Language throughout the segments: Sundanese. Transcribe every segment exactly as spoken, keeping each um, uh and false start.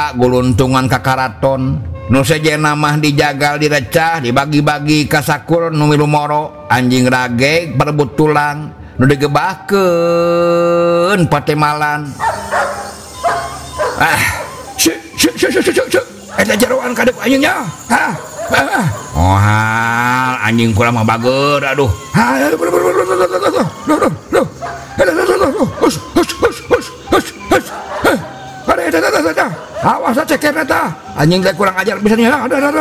boga guluntungan ka karaton nu sejenna mah dijagal direcah dibagi-bagi ka sakur nu milu moro anjing rage perebut tulang nu digebahkeun patemalan. Ah syuk syuk syuk syuk syuk eta jeroan kadek anjingnya. Hah oh hal anjing kula mah bager aduh. Awas ceker eta anjing teh kurang ajar pisannya.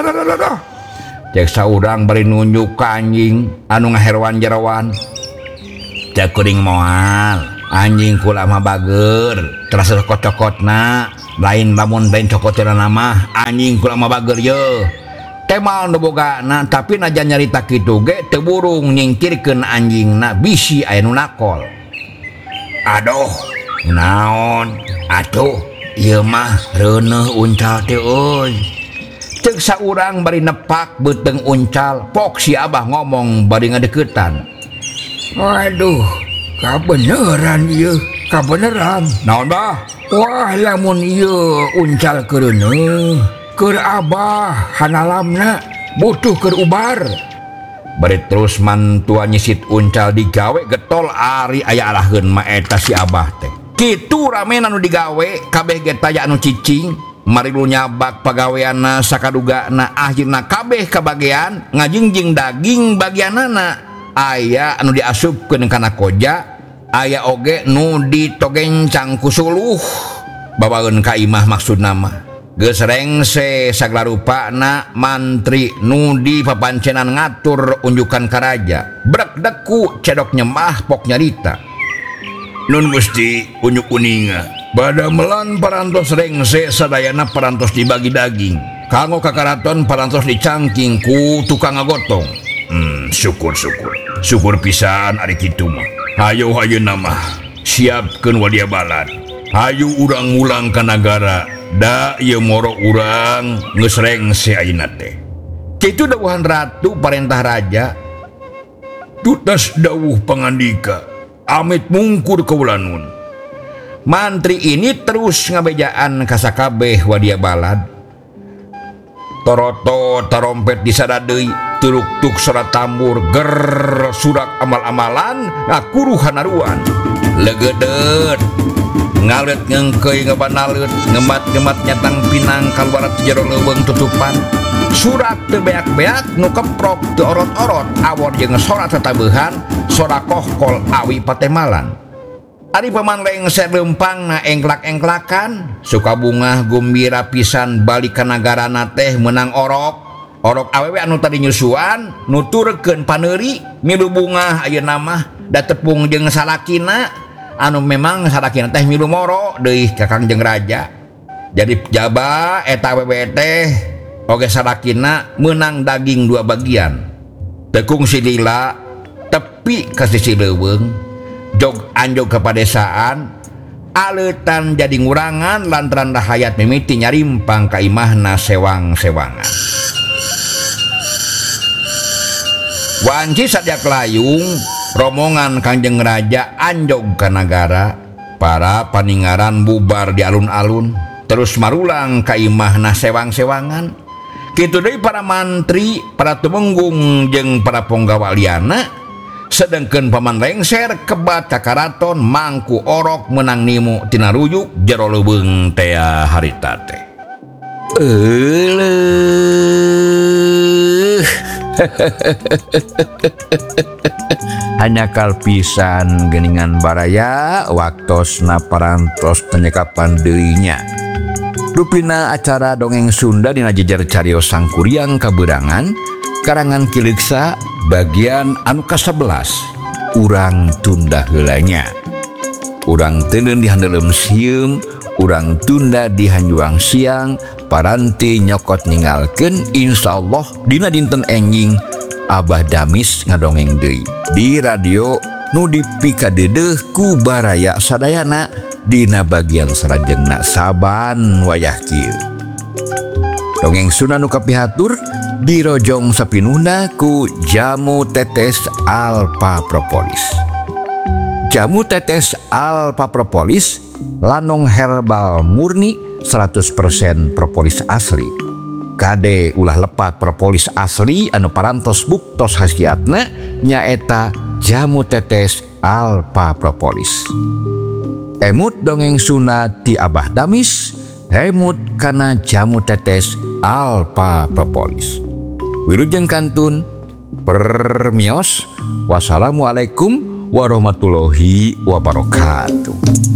Cek saurang bari nunjuk ka anjing anu ngaheroan jeroan. Cek kuring moal anjing kula mah bager terasa cokot-cokotna lain lamun lain cokotna mah anjing kula mah bager ye. Temal nu bogana tapi najan nyarita kitu ge teu burung nyingkirkeun anjingna bisi aya nu nakol. Aduh naon atuh ieu mah reuneuh uncal teh euy. Ceuk saurang bari nepak beuteung uncal pok si abah ngomong bari ngadeuketan. Waduh kabeneran ieu kabeneran. Naon bah? Wah lamun ieu uncal kereuneuh keur abah hanalamna butuh keur ubar. Bari terus mantua nyisit uncal digawe getol ari aya araheun mah eta si abah teh. Kitu ramena nu digawe kabeh ge taya anu cicing mari lu nyabak pagaweanna sakadugana akhirna kabeh kabagean ngajingjing daging bagianana. Aya anu diasupkeun kana koja aya oge nu ditogencang ku suluh babaeun ka imah maksudna mah. Geus rengse sagala rupana mantri nu di papancenan ngatur unjukan ka raja. Brek deku cedok nyemah pok nyarita. Nun Gusti unjuk kuninga. Badamelan parantos rengse sadayana parantos dibagi daging. Kanggo ka karaton parantos dicangking ku tukang ngagotong. Hmm, syukur-syukur. Syukur pisan ari kitu mah. Hayu hayeuna mah siapkeun wadia balad. Hayu urang mulang ka nagara. Da ieu moro urang geus rengse ayeuna teh. Kitu dawuhan ratu parentah raja. Tutas dawuh pangandika. Amit mungkur kaulanun. Mantri ini terus ngabejaan ka sakabeh wadia balad. Toroto tarompet disadadeui, turuk-tuk surat tambur, ger surak amal-amalan ngakuru hanaruan. Legedet ngalet ngengkeuy ngabanaleut ngemat-ngemat nyatang pinang kaluarat jero leuweung tutupan. Surat teu beak-beak nu keprok teu orot-orot awor jeung sorat tatabeuhan sodakoh kol awi patemalan. Ari paman lengser leumpangna engklak-engklakan Sukabungah gumbira pisan balik ka nagarana teh menang orok. Orok awewe anu tadi nyusuan nuturkeun paneuri milu bungah ayeuna mah da tepung jeung salakina anu memang salakina teh milu moro deui kakang jeung raja. Jadi jaba eta awewe teh oge salakina menang daging dua bagian. Tekung si lila tepi ka sisi leuweung jog anjog ke padesaan aleutan jadi ngurangan lantaran rahayat mimiti nyarimpang ka imahna sewang-sewangan. Wanci sadyak layung romongan Kangjeng Raja anjog ka nagara. Para paningaran bubar di alun-alun terus marulang ka imahna sewang-sewangan. Kitu deui para mantri, para tumenggung jeung para ponggawa liana. Sedengkeun paman lengser kebat ka karaton mangku orok menang nimu tina ruyuk jero leuweung teh harita teh. Euleuh. Hanya kalpisan geningan baraya waktosna parantos penyekapan deuinya. Rupina acara dongeng Sunda dina jejer cariyos sangkuriang kaberangan karangan Kiliksa bagian anu kasebelas urang tunda heulanya. Urang teuneun di handelem sieum, urang tunda di hanjuang siang, paranti nyokot ningalkeun insyaallah dina dinten enjing Abah Damis ngadongeng deui di radio nu dipikadeudeuh ku baraya sadayana dina bagian sarajengna saban wayah kieu. Dongeng Sunda nu kapihatur dirojong sapinuhna ku Jamu Tetes Alpha Propolis. Jamu Tetes Alpha Propolis lanong herbal murni seratus persen propolis asli. Kade ulah lepat propolis asli anu parantos buktos khasiatna nyaeta jamu tetes alpha propolis. Emut dongeng sunat ti Abah Damis, hemut kana jamu tetes alpha propolis. Wilujeng kantun permios. Wassalamualaikum warahmatullahi wabarakatuh.